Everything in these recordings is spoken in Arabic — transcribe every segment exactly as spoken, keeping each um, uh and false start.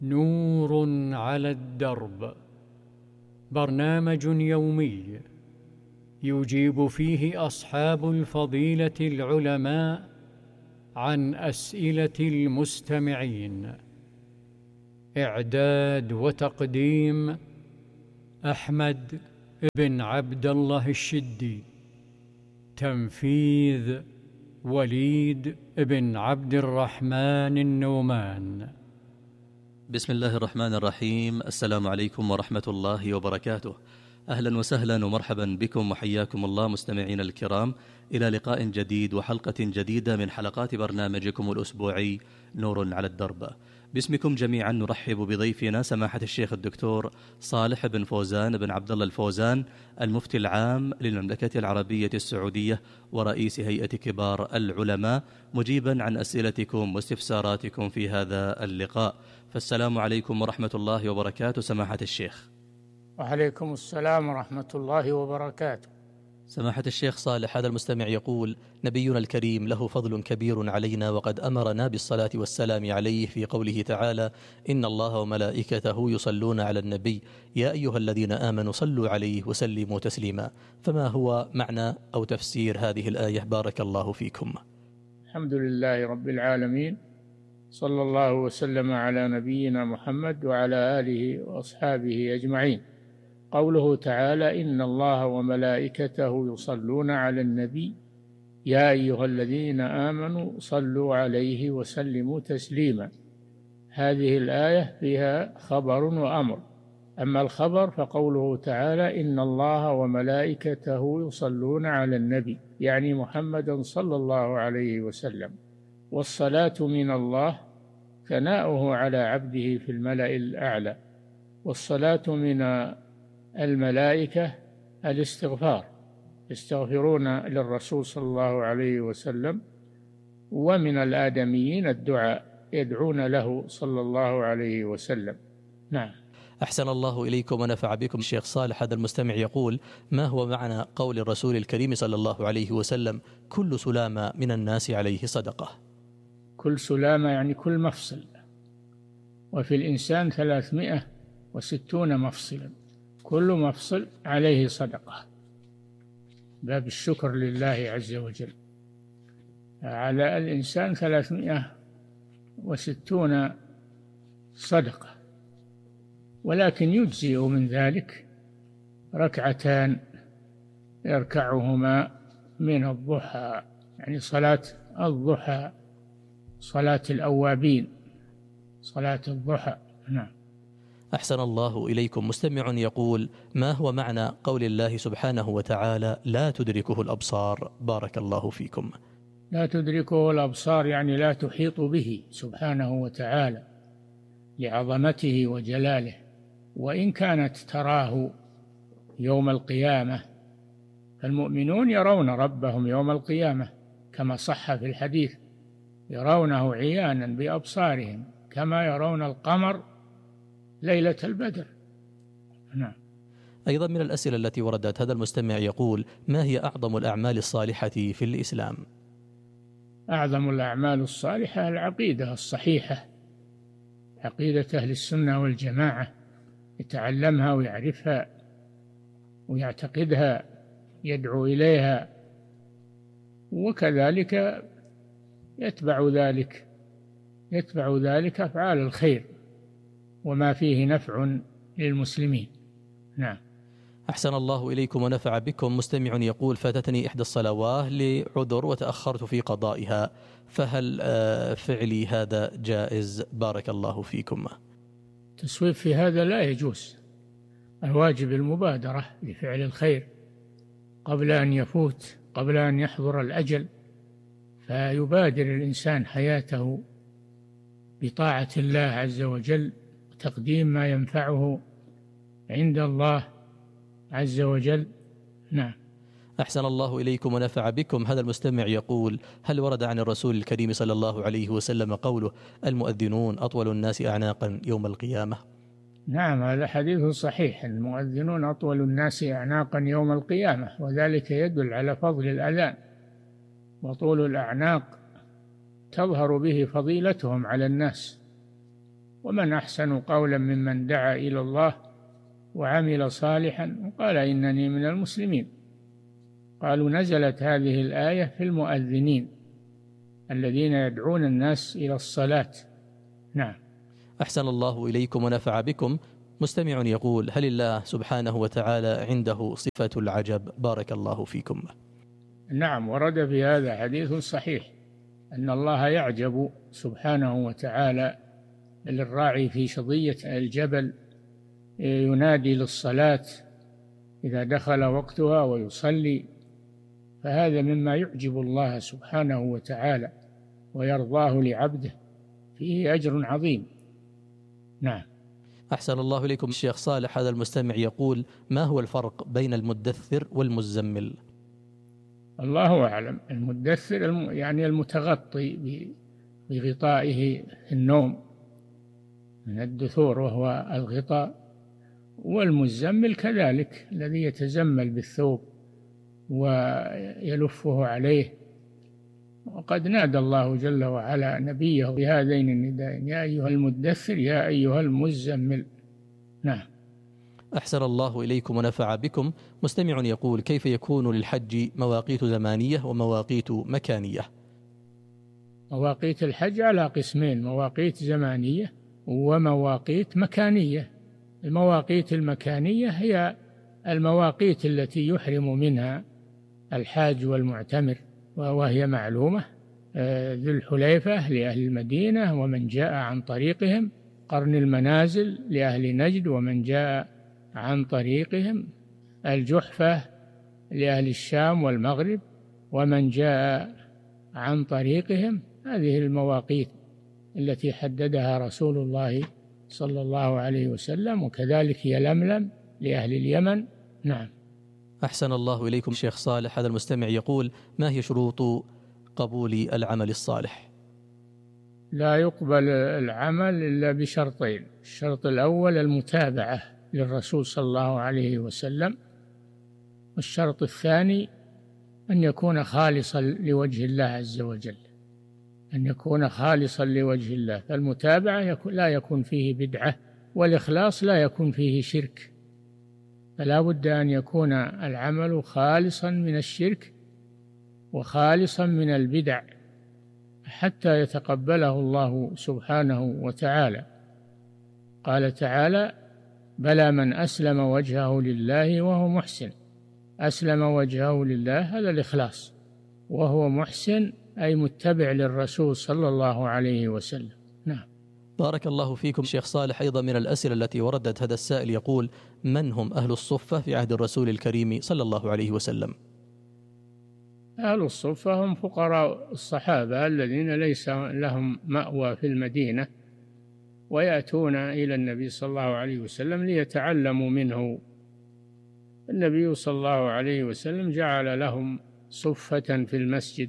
نور على الدرب، برنامج يومي يجيب فيه أصحاب الفضيلة العلماء عن أسئلة المستمعين. إعداد وتقديم أحمد بن عبد الله الشدي. تنفيذ وليد بن عبد الرحمن النومان. بسم الله الرحمن الرحيم. السلام عليكم ورحمة الله وبركاته. أهلا وسهلا ومرحبا بكم وحياكم الله مستمعين الكرام إلى لقاء جديد وحلقة جديدة من حلقات برنامجكم الأسبوعي نور على الدرب. باسمكم جميعا نرحب بضيفنا سماحة الشيخ الدكتور صالح بن فوزان بن عبد الله الفوزان، المفتي العام للمملكة العربية السعودية ورئيس هيئة كبار العلماء، مجيبا عن أسئلتكم واستفساراتكم في هذا اللقاء. فالسلام عليكم ورحمة الله وبركاته سماحة الشيخ. وعليكم السلام ورحمة الله وبركاته. سماحة الشيخ صالح، هذا المستمع يقول: نبينا الكريم له فضل كبير علينا، وقد أمرنا بالصلاة والسلام عليه في قوله تعالى: إن الله وملائكته يصلون على النبي يا أيها الذين آمنوا صلوا عليه وسلموا تسليما. فما هو معنى أو تفسير هذه الآية؟ بارك الله فيكم. الحمد لله رب العالمين، صلى الله وسلم على نبينا محمد وعلى آله وأصحابه أجمعين. قوله تعالى: إن الله وملائكته يصلون على النبي يا أيها الذين آمنوا صلوا عليه وسلموا تسليما. هذه الآية فيها خبر وأمر. أما الخبر فقوله تعالى: إن الله وملائكته يصلون على النبي، يعني محمدا صلى الله عليه وسلم. والصلاة من الله ثناؤه على عبده في الملأ الأعلى، والصلاة من الملائكة الاستغفار، يستغفرون للرسول صلى الله عليه وسلم. ومن الآدميين الدعاء، يدعون له صلى الله عليه وسلم. نعم. أحسن الله إليكم ونفع بكم. الشيخ صالح، هذا المستمع يقول: ما هو معنى قول الرسول الكريم صلى الله عليه وسلم: كل سلامة من الناس عليه صدقة؟ كل سلامة يعني كل مفصل، وفي الإنسان ثلاثمائة وستون مفصلا، كل مفصل عليه صدقة. باب الشكر لله عز وجل. على الإنسان ثلاثمائة وستون صدقة، ولكن يجزئ من ذلك ركعتان يركعهما من الضحى، يعني صلاة الضحى، صلاة الأوابين، صلاة الضحى. نعم. أحسن الله إليكم. مستمع يقول: ما هو معنى قول الله سبحانه وتعالى: لا تدركه الأبصار؟ بارك الله فيكم. لا تدركه الأبصار يعني لا تحيط به سبحانه وتعالى لعظمته وجلاله، وإن كانت تراه يوم القيامة، فالمؤمنون يرون ربهم يوم القيامة كما صح في الحديث: يرونه عيانا بأبصارهم كما يرون القمر ليلة البدر. نعم. أيضا من الأسئلة التي وردت، هذا المستمع يقول: ما هي أعظم الأعمال الصالحة في الإسلام؟ أعظم الأعمال الصالحة العقيدة الصحيحة، عقيدة أهل السنة والجماعة، يتعلمها ويعرفها ويعتقدها، يدعو إليها، وكذلك يتبع ذلك يتبع ذلك أفعال الخير وما فيه نفع للمسلمين. نعم. أحسن الله إليكم ونفع بكم. مستمع يقول: فاتتني إحدى الصلوات لعذر وتأخرت في قضائها، فهل فعلي هذا جائز؟ بارك الله فيكم. التسويف في هذا لا يجوز. الواجب المبادرة لفعل الخير قبل أن يفوت، قبل أن يحضر الأجل، فيبادر الإنسان حياته بطاعة الله عز وجل، وتقديم ما ينفعه عند الله عز وجل. نعم. أحسن الله إليكم ونفع بكم. هذا المستمع يقول: هل ورد عن الرسول الكريم صلى الله عليه وسلم قوله: المؤذنون أطول الناس أعناقا يوم القيامة؟ نعم، هذا حديث صحيح: المؤذنون أطول الناس أعناقا يوم القيامة، وذلك يدل على فضل الأذان، وطول الأعناق تظهر به فضيلتهم على الناس. ومن أحسن قولا ممن دعا إلى الله وعمل صالحا وقال إنني من المسلمين. قالوا نزلت هذه الآية في المؤذنين الذين يدعون الناس إلى الصلاة. نعم. أحسن الله إليكم ونفع بكم. مستمع يقول: هل الله سبحانه وتعالى عنده صفة العجب؟ بارك الله فيكم. نعم، ورد في هذا حديث صحيح أن الله يعجب سبحانه وتعالى للراعي في شظية الجبل ينادي للصلاة إذا دخل وقتها ويصلي، فهذا مما يعجب الله سبحانه وتعالى ويرضاه لعبده، فيه أجر عظيم. نعم. أحسن الله إليكم. الشيخ صالح هذا المستمع يقول: ما هو الفرق بين المدثر والمزمل؟ الله أعلم. المدثر يعني المتغطي بغطائه النوم من الدثور وهو الغطاء، والمزمل كذلك الذي يتزمل بالثوب ويلفه عليه. وقد نادى الله جل وعلا نبيه بهذين النداءين: يا أيها المدثر يا أيها المزمل. نعم. أحسن الله إليكم ونفع بكم. مستمع يقول: كيف يكون للحج مواقيت زمانية ومواقيت مكانية؟ مواقيت الحج على قسمين: مواقيت زمانية ومواقيت مكانية. المواقيت المكانية هي المواقيت التي يحرم منها الحاج والمعتمر، وهي معلومة: ذو الحليفة لأهل المدينة ومن جاء عن طريقهم، قرن المنازل لأهل نجد ومن جاء عن طريقهم، الجحفة لأهل الشام والمغرب ومن جاء عن طريقهم. هذه المواقيت التي حددها رسول الله صلى الله عليه وسلم، وكذلك يلملم لأهل اليمن. نعم. أحسن الله إليكم. شيخ صالح هذا المستمع يقول: ما هي شروط قبول العمل الصالح؟ لا يقبل العمل إلا بشرطين: الشرط الأول المتابعة للرسول صلى الله عليه وسلم، والشرط الثاني أن يكون خالصا لوجه الله عز وجل، أن يكون خالصا لوجه الله. فالمتابعة لا يكون فيه بدعة، والإخلاص لا يكون فيه شرك، فلا بد أن يكون العمل خالصا من الشرك وخالصا من البدع حتى يتقبله الله سبحانه وتعالى. قال تعالى: بلى من أسلم وجهه لله وهو محسن. أسلم وجهه لله هذا الإخلاص، وهو محسن أي متبع للرسول صلى الله عليه وسلم. نعم. بارك الله فيكم. شيخ صالح أيضا من الأسئلة التي وردت هذا السائل يقول: من هم أهل الصفة في عهد الرسول الكريم صلى الله عليه وسلم؟ أهل الصفة هم فقراء الصحابة الذين ليس لهم مأوى في المدينة، ويأتون إلى النبي صلى الله عليه وسلم ليتعلموا منه. النبي صلى الله عليه وسلم جعل لهم صفة في المسجد،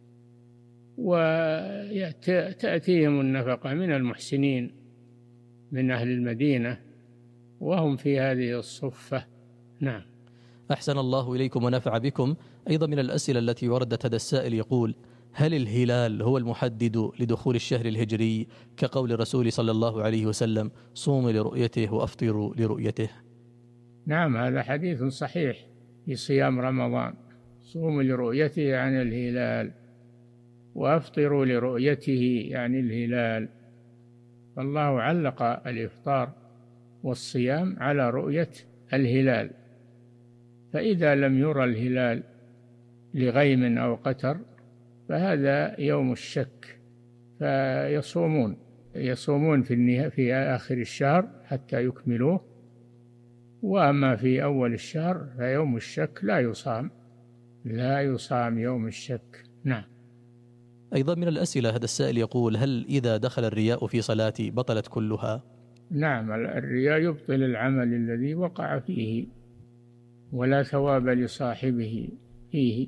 وتأتيهم النفقة من المحسنين من أهل المدينة وهم في هذه الصفة. نعم. أحسن الله إليكم ونفع بكم. أيضا من الأسئلة التي وردت هذا السائل يقول: هل الهلال هو المحدد لدخول الشهر الهجري كقول الرسول صلى الله عليه وسلم: صوموا لرؤيته وأفطروا لرؤيته؟ نعم، هذا حديث صحيح في صيام رمضان: صوموا لرؤيته يعني الهلال، وأفطروا لرؤيته يعني الهلال. فالله علق الإفطار والصيام على رؤية الهلال، فإذا لم يرى الهلال لغيم أو قتر فهذا يوم الشك، فيصومون يصومون في في آخر الشهر حتى يكملوه، وأما في أول الشهر فيوم الشك لا يصام لا يصام يوم الشك. نعم. أيضا من الأسئلة هذا السائل يقول: هل إذا دخل الرياء في صلاتي بطلت كلها؟ نعم، الرياء يبطل العمل الذي وقع فيه، ولا ثواب لصاحبه فيه،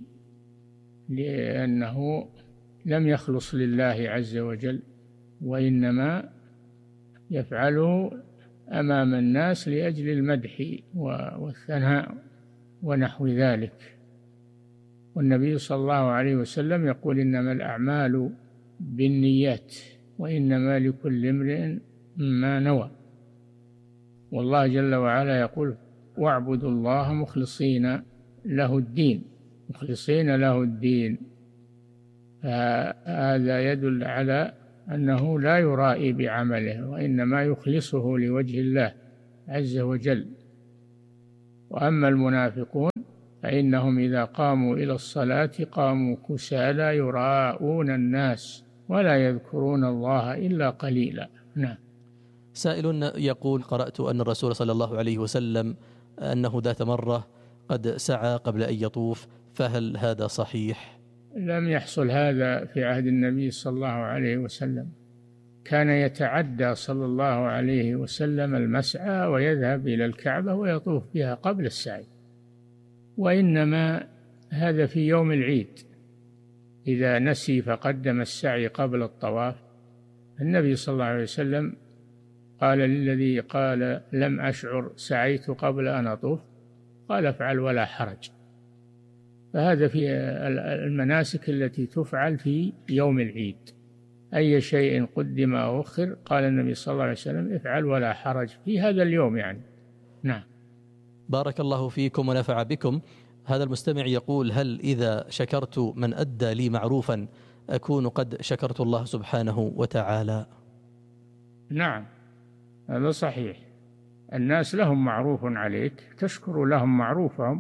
لأنه لم يخلص لله عز وجل، وإنما يفعله أمام الناس لأجل المدح والثناء ونحو ذلك. والنبي صلى الله عليه وسلم يقول: إنما الأعمال بالنيات وإنما لكل امرئ ما نوى. والله جل وعلا يقول واعبدوا الله مخلصين له الدين، مخلصين له الدين. فهذا يدل على أنه لا يرائي بعمله، وإنما يخلصه لوجه الله عز وجل. وأما المنافقون فإنهم إذا قاموا إلى الصلاة قاموا كسالى يراءون الناس ولا يذكرون الله إلا قليلا. نعم. سائل يقول: قرأت أن الرسول صلى الله عليه وسلم أنه ذات مرة قد سعى قبل أن يطوف، فهل هذا صحيح؟ لم يحصل هذا في عهد النبي صلى الله عليه وسلم، كان يتعدى صلى الله عليه وسلم المسعى ويذهب إلى الكعبة ويطوف بها قبل السعي، وإنما هذا في يوم العيد إذا نسي فقدم السعي قبل الطواف. النبي صلى الله عليه وسلم قال للذي قال لم أشعر سعيت قبل أن أطوف، قال افعل ولا حرج. فهذا في المناسك التي تفعل في يوم العيد، أي شيء قدم أو أخر قال النبي صلى الله عليه وسلم افعل ولا حرج في هذا اليوم يعني. نعم. بارك الله فيكم ونفع بكم. هذا المستمع يقول: هل إذا شكرت من أدى لي معروفا أكون قد شكرت الله سبحانه وتعالى؟ نعم، هذا صحيح. الناس لهم معروف عليك تشكر لهم معروفهم،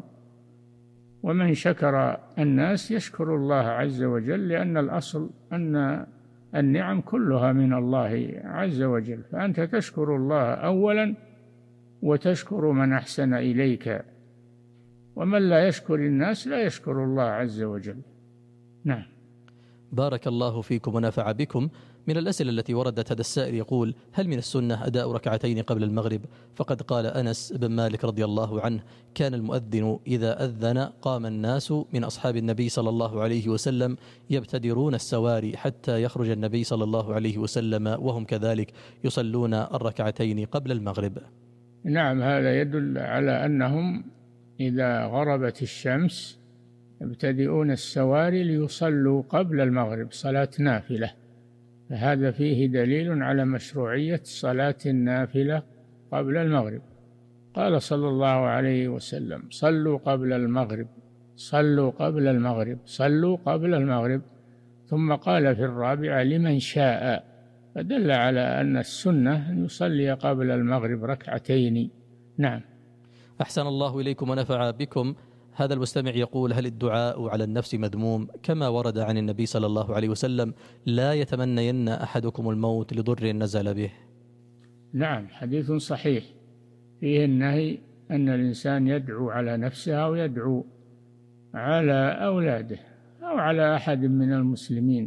ومن شكر الناس يشكر الله عز وجل، لأن الأصل أن النعم كلها من الله عز وجل، فأنت تشكر الله أولا وتشكر من أحسن إليك، ومن لا يشكر الناس لا يشكر الله عز وجل. نعم. بارك الله فيكم ونفع بكم. من الأسئلة التي وردت هذا السائل يقول: هل من السنة أداء ركعتين قبل المغرب؟ فقد قال أنس بن مالك رضي الله عنه: كان المؤذن إذا أذن قام الناس من أصحاب النبي صلى الله عليه وسلم يبتدرون السواري حتى يخرج النبي صلى الله عليه وسلم وهم كذلك يصلون الركعتين قبل المغرب. نعم، هذا يدل على أنهم إذا غربت الشمس يبتدئون السواري ليصلوا قبل المغرب صلاة نافلة، فهذا فيه دليل على مشروعية صلاة النافلة قبل المغرب. قال صلى الله عليه وسلم: صلوا قبل المغرب، صلوا قبل المغرب، صلوا قبل المغرب. ثم قال في الرابعة: لمن شاء، فدل على أن السنة أن يصلي قبل المغرب ركعتين. نعم. أحسن الله إليكم ونفع بكم. هذا المستمع يقول: هل الدعاء على النفس مذموم كما ورد عن النبي صلى الله عليه وسلم: لا يتمنين أحدكم الموت لضر نزل به؟ نعم، حديث صحيح فيه النهي أن الإنسان يدعو على نفسه أو يدعو على أولاده أو على أحد من المسلمين،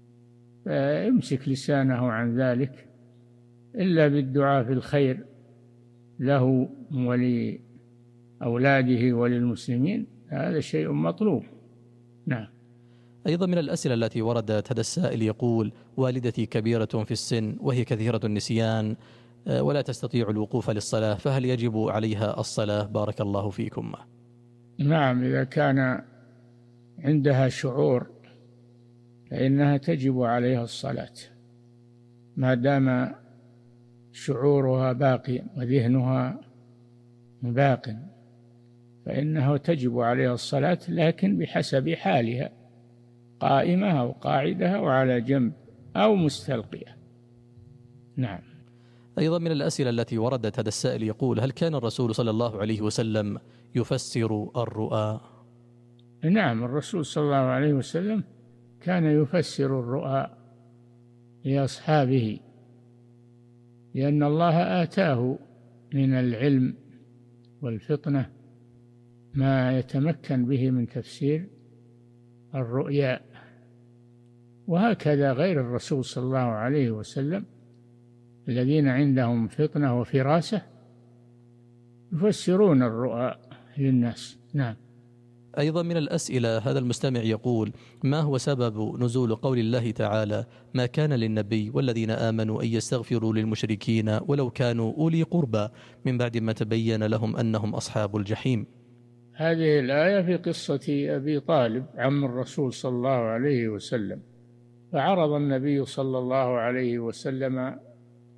فيمسك لسانه عن ذلك إلا بالدعاء في الخير له ولأولاده وللمسلمين، هذا شيء مطلوب. نعم. أيضا من الأسئلة التي وردت هذا السائل يقول: والدتي كبيرة في السن وهي كثيرة النسيان ولا تستطيع الوقوف للصلاة، فهل يجب عليها الصلاة؟ بارك الله فيكم. نعم، إذا كان عندها شعور فإنها تجب عليها الصلاة ما دام شعورها باقي وذهنها باق، فإنه تجب عليها الصلاة، لكن بحسب حالها، قائمة أو قاعدة أو على جنب أو مستلقية. نعم. أيضا من الأسئلة التي وردت هذا السائل يقول: هل كان الرسول صلى الله عليه وسلم يفسر الرؤى؟ نعم، الرسول صلى الله عليه وسلم كان يفسر الرؤى لأصحابه، لأن الله آتاه من العلم والفطنة ما يتمكن به من تفسير الرؤيا، وهكذا غير الرسول صلى الله عليه وسلم الذين عندهم فطنة وفراسة يفسرون الرؤى للناس. نعم. أيضا من الأسئلة هذا المستمع يقول: ما هو سبب نزول قول الله تعالى: ما كان للنبي والذين آمنوا أن يستغفروا للمشركين ولو كانوا أولي قربى من بعد ما تبين لهم أنهم أصحاب الجحيم؟ هذه الآية في قصة أبي طالب عم الرسول صلى الله عليه وسلم، فعرض النبي صلى الله عليه وسلم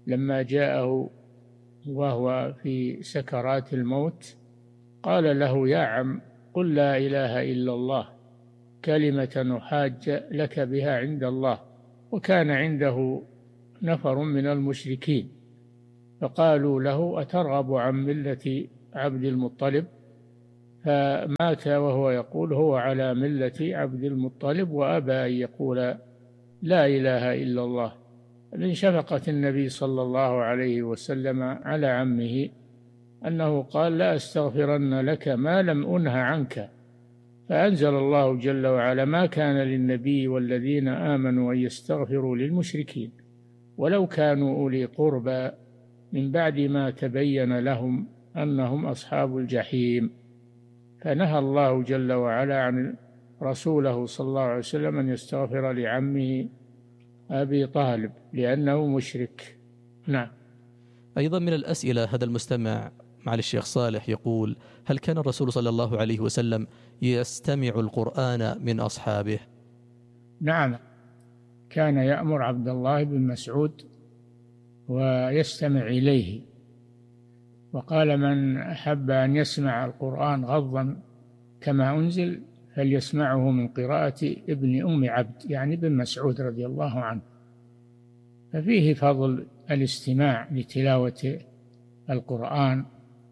لما جاءه وهو في سكرات الموت قال له: يا عم، قل لا إله إلا الله كلمة أحاج لك بها عند الله. وكان عنده نفر من المشركين فقالوا له: أترغب عن ملة عبد المطلب؟ فمات وهو يقول: هو على ملة عبد المطلب، وأبى أن يقول لا إله إلا الله. من شفقة النبي صلى الله عليه وسلم على عمه أنه قال: لا أستغفرن لك ما لم أنه عنك. فأنزل الله جل وعلا: ما كان للنبي والذين آمنوا أن يستغفروا للمشركين ولو كانوا أولي قربى من بعد ما تبين لهم أنهم أصحاب الجحيم. فنهى الله جل وعلا عن رسوله صلى الله عليه وسلم أن يستغفر لعمه أبي طالب لأنه مشرك. نعم. أيضا من الأسئلة هذا المستمع مع الشيخ صالح يقول: هل كان الرسول صلى الله عليه وسلم يستمع القرآن من أصحابه؟ نعم، كان يأمر عبد الله بن مسعود ويستمع إليه، وقال: من أحب أن يسمع القرآن غضا كما أنزل فليسمعه من قراءة ابن أم عبد، يعني ابن مسعود رضي الله عنه. ففيه فضل الاستماع لتلاوة القرآن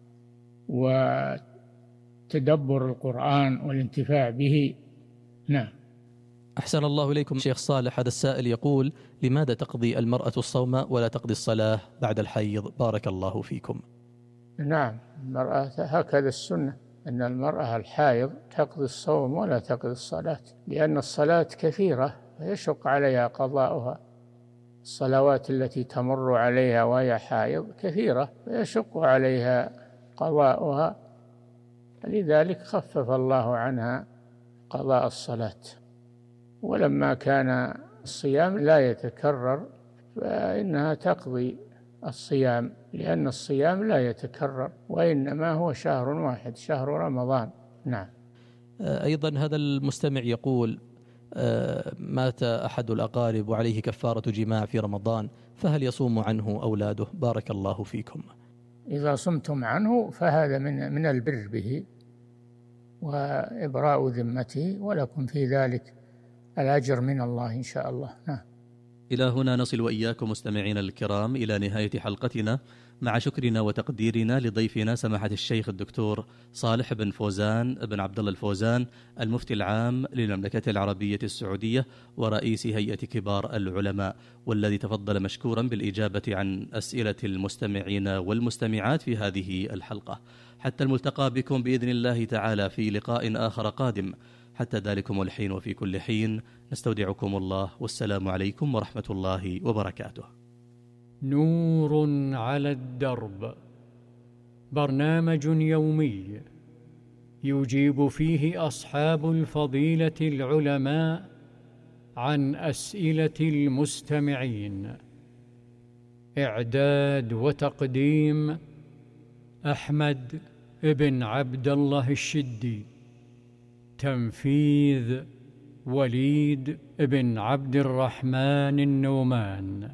وتدبر القرآن والانتفاع به. نعم. أحسن الله إليكم شيخ صالح. هذا السائل يقول: لماذا تقضي المرأة الصوم ولا تقضي الصلاة بعد الحيض؟ بارك الله فيكم. نعم، المرأة هكذا السنة، أن المرأة الحائض تقضي الصوم ولا تقضي الصلاة، لأن الصلاة كثيرة فيشق عليها قضاؤها. الصلوات التي تمر عليها وهي حائض كثيرة فيشق عليها قضاؤها، لذلك خفف الله عنها قضاء الصلاة. ولما كان الصيام لا يتكرر فإنها تقضي الصيام، لأن الصيام لا يتكرر وإنما هو شهر واحد، شهر رمضان. نعم. أيضا هذا المستمع يقول: مات أحد الأقارب وعليه كفارة جماع في رمضان، فهل يصوم عنه أولاده؟ بارك الله فيكم. إذا صمتم عنه فهذا من من البر به وإبراء ذمته، ولكم في ذلك الأجر من الله إن شاء الله. نعم. إلى هنا نصل وإياكم مستمعينا الكرام إلى نهاية حلقتنا، مع شكرنا وتقديرنا لضيفنا سماحة الشيخ الدكتور صالح بن فوزان بن عبد الله الفوزان، المفتي العام للمملكة العربية السعودية ورئيس هيئة كبار العلماء، والذي تفضل مشكورا بالإجابة عن أسئلة المستمعين والمستمعات في هذه الحلقة. حتى الملتقى بكم بإذن الله تعالى في لقاء آخر قادم. حتى ذلكم الحين وفي كل حين نستودعكم الله، والسلام عليكم ورحمة الله وبركاته. نور على الدرب، برنامج يومي يجيب فيه أصحاب الفضيلة العلماء عن أسئلة المستمعين. إعداد وتقديم أحمد بن عبد الله الشدي. تنفيذ وليد بن عبد الرحمن النومان.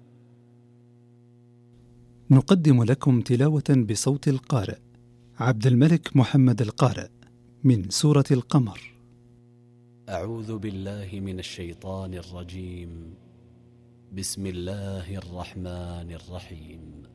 نقدم لكم تلاوة بصوت القارئ عبد الملك محمد القارئ من سورة القمر. أعوذ بالله من الشيطان الرجيم. بسم الله الرحمن الرحيم.